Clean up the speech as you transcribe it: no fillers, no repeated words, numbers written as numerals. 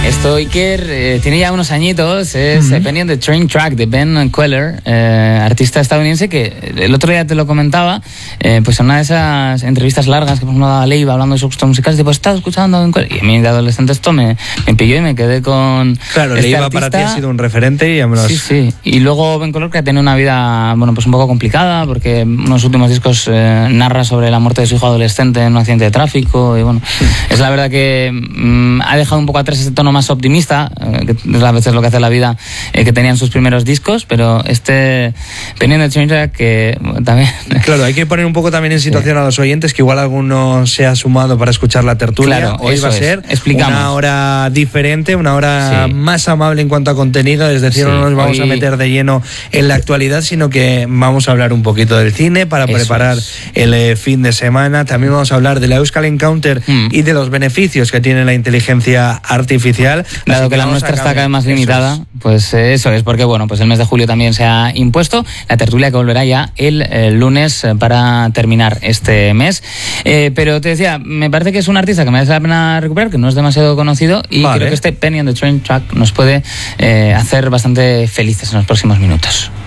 Esto Iker tiene ya unos añitos, es Penny on the Train Track de Ben Queller, artista estadounidense que el otro día te lo comentaba, pues en una de esas entrevistas largas que por ejemplo daba Leiva hablando de sus gustos musicales, pues estaba escuchando Ben Queller, y a mí de adolescente esto me pilló y me quedé con claro, este Leiva artista. Para ti ha sido un referente y ya me lo has... Sí, y luego Ben Queller, que ha tenido una vida, bueno, pues un poco complicada, porque en unos últimos discos narra sobre la muerte de su hijo adolescente en un accidente de tráfico, y bueno, es la verdad que ha dejado un poco atrás ese tono más optimista, que es a veces lo que hace la vida, que tenían sus primeros discos, pero Penny on the Train Track, que también... Claro, hay que poner un poco también en situación a los oyentes, que igual alguno se ha sumado para escuchar la tertulia. Claro, hoy va a ser explicamos. Una hora diferente, una hora más amable en cuanto a contenido, es decir, no nos vamos a meter de lleno en la actualidad, sino que vamos a hablar un poquito del cine para preparar el fin de semana. También vamos a hablar de la Euskal Encounter y de los beneficios que tiene la inteligencia artificial. Dado que la nuestra está cada vez más limitada, pues eso es, porque bueno, pues el mes de julio también se ha impuesto la tertulia, que volverá ya el lunes para terminar este mes. Pero te decía, me parece que es un artista que merece la pena recuperar, que no es demasiado conocido, y creo que este Penny on the Train Track nos puede hacer bastante felices en los próximos minutos.